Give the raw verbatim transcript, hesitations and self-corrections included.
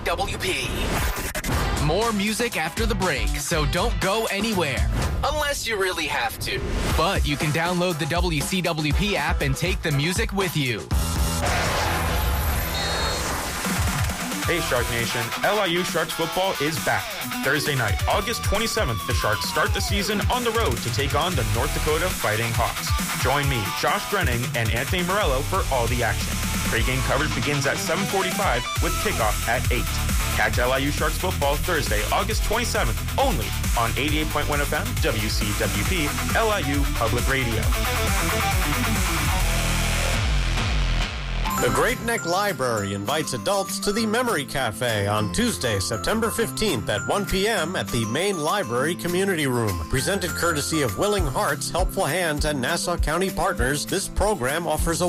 W P. More music after the break, so don't go anywhere. Unless you really have to. But you can download the W C W P app and take the music with you. Hey Shark Nation, L I U Sharks football is back. Thursday night, August twenty-seventh, the Sharks start the season on the road to take on the North Dakota Fighting Hawks. Join me, Josh Brenning, and Anthony Morello for all the action. Pre-game coverage begins at seven forty-five with kickoff at eight. Catch L I U Sharks football Thursday, August twenty-seventh, only on eighty-eight point one F M, W C W P, L I U Public Radio. The Great Neck Library invites adults to the Memory Cafe on Tuesday, September fifteenth at one p.m. at the Main Library Community Room. Presented courtesy of Willing Hearts, Helpful Hands, and Nassau County Partners, this program offers a